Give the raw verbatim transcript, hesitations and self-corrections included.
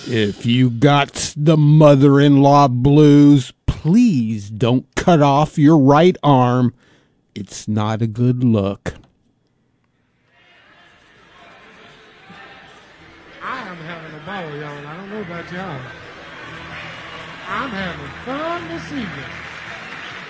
If you got the mother-in-law blues, please don't cut off your right arm. It's not a good look. I am having a ball, y'all. I don't know about y'all. I'm having fun this evening.